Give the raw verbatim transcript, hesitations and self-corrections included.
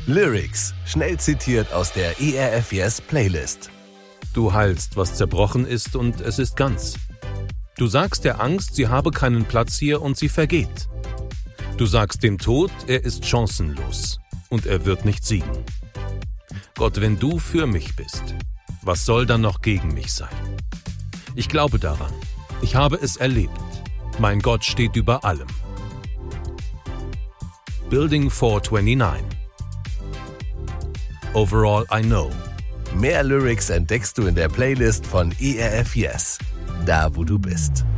Lyrics, schnell zitiert aus der E R F Yes Playlist. Du heilst, was zerbrochen ist, und es ist ganz. Du sagst der Angst, sie habe keinen Platz hier, und sie vergeht. Du sagst dem Tod, er ist chancenlos und er wird nicht siegen. Gott, wenn du für mich bist, was soll dann noch gegen mich sein? Ich glaube daran. Ich habe es erlebt. Mein Gott steht über allem. Building four twenty-nine. Overall I know. Mehr Lyrics entdeckst du in der Playlist von E R F Yes, da wo du bist.